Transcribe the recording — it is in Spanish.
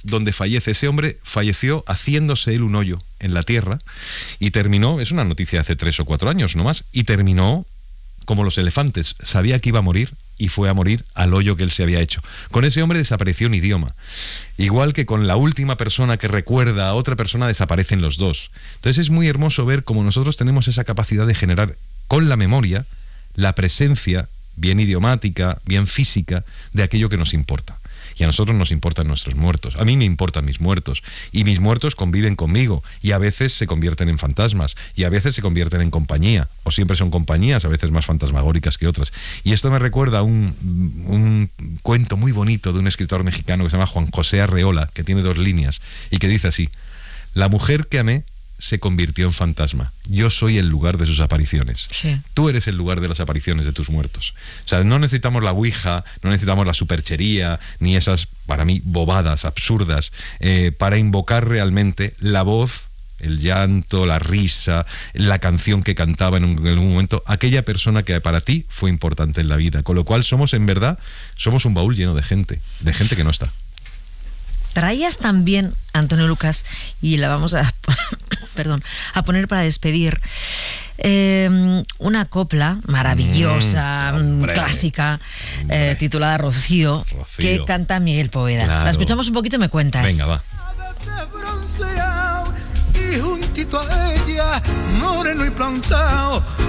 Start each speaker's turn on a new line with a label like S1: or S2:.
S1: donde fallece. Ese hombre falleció haciéndose él un hoyo en la tierra y terminó, es una noticia de hace 3 o 4 años nomás, y terminó como los elefantes. Sabía que iba a morir y fue a morir al hoyo que él se había hecho. Con ese hombre desapareció un idioma. Igual que con la última persona que recuerda a otra persona desaparecen los dos. Entonces es muy hermoso ver cómo nosotros tenemos esa capacidad de generar con la memoria la presencia, bien idiomática, bien física, de aquello que nos importa. Y a nosotros nos importan nuestros muertos. A mí me importan mis muertos. Y mis muertos conviven conmigo. Y a veces se convierten en fantasmas. Y a veces se convierten en compañía. O siempre son compañías, a veces más fantasmagóricas que otras. Y esto me recuerda a un cuento muy bonito de un escritor mexicano que se llama Juan José Arreola, que tiene 2 líneas, y que dice así: la mujer que amé se convirtió en fantasma. Yo soy el lugar de sus apariciones.
S2: Sí.
S1: Tú eres el lugar de las apariciones de tus muertos. O sea, no necesitamos la ouija, no necesitamos la superchería, ni esas, para mí, bobadas absurdas, para invocar realmente la voz, el llanto, la risa, la canción que cantaba en algún momento, aquella persona que para ti fue importante en la vida. Con lo cual somos, en verdad, somos un baúl lleno de gente que no está.
S2: Traías también, Antonio Lucas, y la vamos a a poner para despedir, una copla maravillosa, clásica, titulada Rocío, que canta Miguel Poveda. Claro. La escuchamos un poquito y me cuentas.
S1: Venga, va.
S3: Y juntito a ella, moreno y plantado,